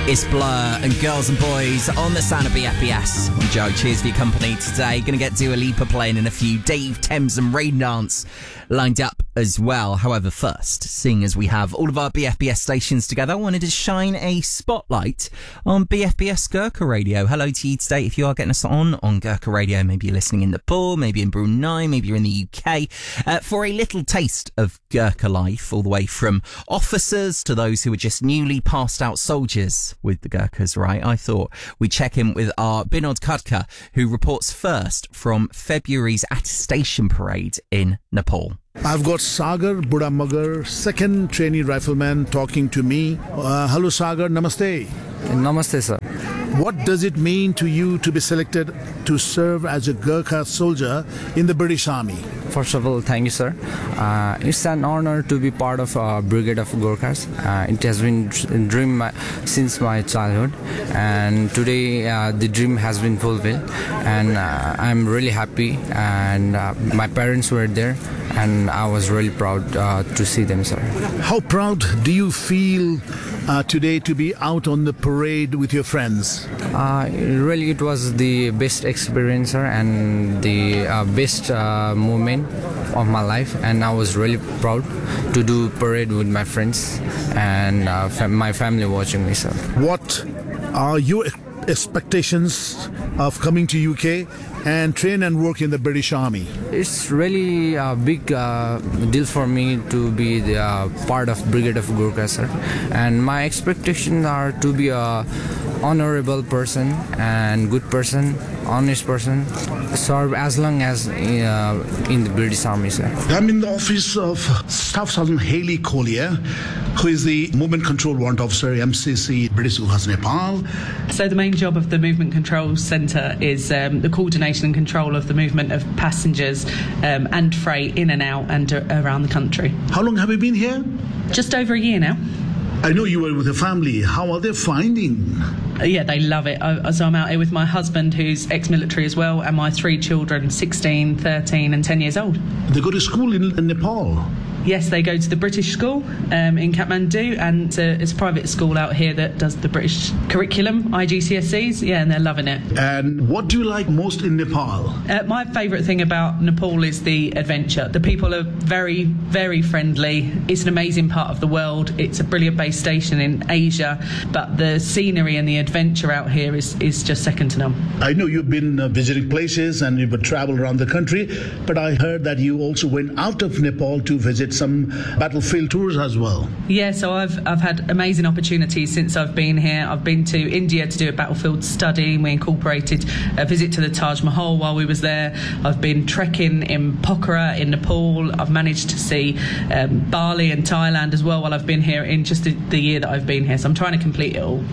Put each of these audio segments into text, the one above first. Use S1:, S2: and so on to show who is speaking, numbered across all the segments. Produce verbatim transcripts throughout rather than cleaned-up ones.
S1: It's Blur and Girls and Boys on the sound of B F B S. I'm Joe, cheers for your company today. Going to get Dua Lipa playing in a few. Dave, Thames and Rain Dance lined up as well. However, first, seeing as we have all of our B F B S stations together, I wanted to shine a spotlight on B F B S Gurkha Radio. Hello to you today if you are getting us on on Gurkha Radio. Maybe you're listening in Nepal, maybe in Brunei, maybe you're in the U K. Uh, for a little taste of Gurkha life, all the way from officers to those who are just newly passed out soldiers with the Gurkhas, right? I thought we'd check in with our Binod Khadka, who reports first from February's attestation parade in Nepal.
S2: I've got Sagar Budamagar, second trainee rifleman, talking to me. Uh, hello Sagar, namaste.
S3: Namaste, sir.
S2: What does it mean to you to be selected to serve as a Gurkha soldier in the British Army?
S3: First of all, thank you, sir. Uh, it's an honor to be part of a Brigade of Gurkhas. Uh, it has been a dream my, since my childhood, and today uh, the dream has been fulfilled, and uh, I'm really happy, and uh, my parents were there, and I was really proud uh, to see them, sir.
S2: How proud do you feel uh, today to be out on the parade with your friends?
S3: Uh, really, it was the best experience, sir, and the uh, best uh, moment of my life, and I was really proud to do parade with my friends and uh, fam- my family watching me, sir.
S2: What are your expectations of coming to U K and train and work in the British Army?
S3: It's really a big uh, deal for me to be the uh, part of Brigade of Gurkha, sir. And my expectations are to be a honorable person and good person, honest person, serve as long as uh, in the British Army, sir.
S2: I'm in the office of Staff Sergeant Haley Collier, who is the Movement Control Warrant Officer, M C C, British Gurkhas Nepal.
S4: So the main job of the Movement Control Centre is um, the coordination and control of the movement of passengers um, and freight in and out and uh, around the country.
S2: How long have you been here?
S4: Just over a year now.
S2: I know you were with a family. How are they finding?
S4: Uh, yeah, they love it. I, so I'm out here with my husband, who's ex-military as well, and my three children, sixteen, thirteen and ten years old.
S2: They go to school in, in Nepal?
S4: Yes, they go to the British school um, in Kathmandu, and uh, it's a private school out here that does the British curriculum, I G C S Es, yeah, and they're loving it.
S2: And what do you like most in Nepal?
S4: Uh, my favourite thing about Nepal is the adventure. The people are very, very friendly. It's an amazing part of the world. It's a brilliant base station in Asia, but the scenery and the adventure out here is, is just second to none.
S2: I know you've been uh, visiting places and you've traveled around the country, but I heard that you also went out of Nepal to visit some battlefield tours as well.
S4: Yeah, so I've I've had amazing opportunities since I've been here. I've been to India to do a battlefield study. We incorporated a visit to the Taj Mahal while we was there. I've been trekking in Pokhara in Nepal. I've managed to see um, Bali and Thailand as well while I've been here in just the, the year that I've been here. So I'm trying to complete it all.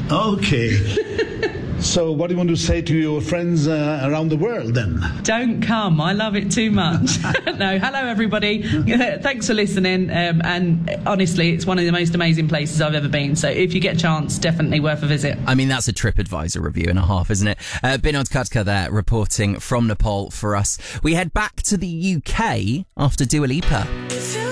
S2: Okay. So what do you want to say to your friends uh, around the world then?
S4: Don't come. I love it too much. No, hello everybody. Thanks for listening. Um, and honestly, it's one of the most amazing places I've ever been. So if you get a chance, definitely worth a visit.
S1: I mean, that's a TripAdvisor review and a half, isn't it? Uh, Binod Khadka there reporting from Nepal for us. We head back to the U K after Dua Lipa.